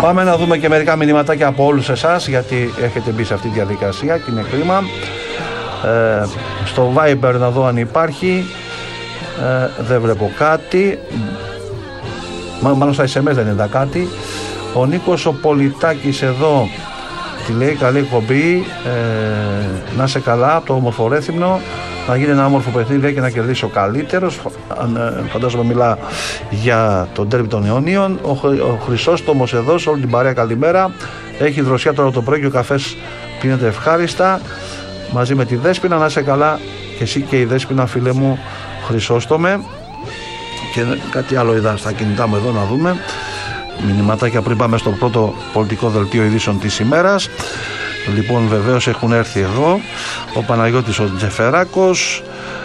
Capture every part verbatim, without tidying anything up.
Πάμε να δούμε και μερικά μηνυματάκια από όλους εσάς, γιατί έχετε μπει σε αυτή τη διαδικασία και είναι κρίμα. Ε, στο Viber να δω αν υπάρχει. Ε, δεν βλέπω κάτι. Μάλλον στα ες εμ ες δεν είναι κάτι. Ο Νίκος ο Πολιτάκης εδώ τη λέει: καλή εκπομπή, ε, να σε καλά από το ομορφορέθυμνο, να γίνει ένα όμορφο παιχνίδι και να κερδίσει ο καλύτερος. Φαντάζομαι μιλά για τον ντέρμπι των αιώνιων. Ο, ο Χρυσόστομος εδώ, σε όλη την παρέα καλημέρα. Έχει δροσιά τώρα το πρωί και ο καφές πίνεται ευχάριστα μαζί με τη Δέσποινα. Να σε καλά και εσύ και η Δέσποινα, φίλε μου Χρυσόστομε. Και κάτι άλλο είδα στα κινητά μου εδώ να δούμε. Μηνυματάκια πριν πάμε στο πρώτο πολιτικό δελτίο ειδήσεων της ημέρας. Λοιπόν, βεβαίως έχουν έρθει εδώ ο Παναγιώτης ο Τζεφεράκος.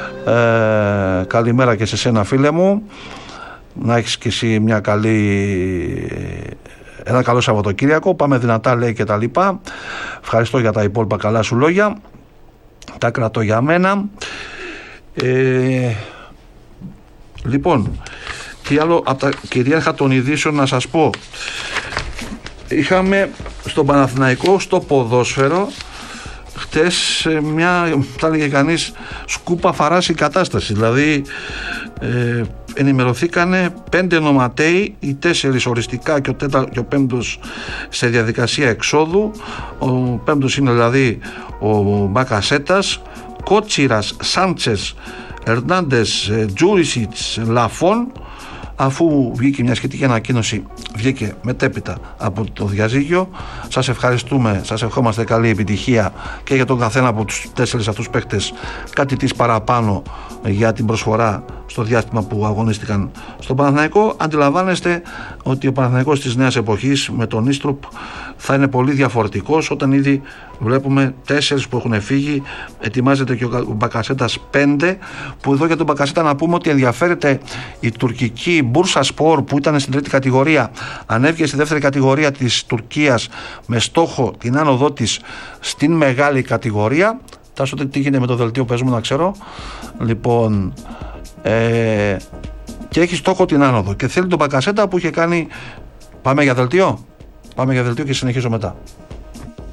Ε, καλημέρα και σε σένα, φίλε μου. Να έχεις και εσύ μια καλή, ένα καλό Σαββατοκύριακο. Πάμε δυνατά, λέει, και τα λοιπά. Ευχαριστώ για τα υπόλοιπα καλά σου λόγια. Τα κρατώ για μένα. Ε, λοιπόν, τι άλλο από τα κυρίαρχα των ειδήσεων να σας πω. Είχαμε στον Παναθηναϊκό στο ποδόσφαιρο χτες μια, θα έλεγε κανείς, σκούπα φαράση κατάσταση. Δηλαδή ε, ενημερωθήκανε πέντε νοματέοι, οι τέσσερις οριστικά και ο, τέτα, και ο πέμπτος σε διαδικασία εξόδου. Ο πέμπτος είναι δηλαδή ο Μπακασέτας, Κότσιρας, Σάντσες, Ερνάντες, Τζούρισιτς, Λαφών. Αφού βγήκε μια σχετική ανακοίνωση, βγήκε μετέπειτα από το διαζύγιο. Σας ευχαριστούμε, σας ευχόμαστε καλή επιτυχία και για τον καθένα από τους τέσσερις αυτούς παίκτες κάτι της παραπάνω για την προσφορά στο διάστημα που αγωνίστηκαν στον Παναθηναϊκό. Αντιλαμβάνεστε ότι ο Παναθηναϊκός της νέας εποχής με τον Ίστρουπ θα είναι πολύ διαφορετικός, όταν ήδη βλέπουμε τέσσερις που έχουν φύγει, ετοιμάζεται και ο Μπακασέτας πέντε, που εδώ για τον Μπακασέτα να πούμε ότι ενδιαφέρεται η τουρκική Μπούρσα Σπορ που ήταν στην τρίτη κατηγορία, ανέβηκε στη δεύτερη κατηγορία της Τουρκίας με στόχο την άνοδό της στην μεγάλη κατηγορία. Τάσο, τι γίνεται με το δελτίο, πες μου να ξέρω. Λοιπόν, ε, και έχει στόχο την άνοδο και θέλει τον Μπακασέτα που είχε κάνει. Πάμε για δελτίο. Πάμε για δελτίο και συνεχίζω μετά.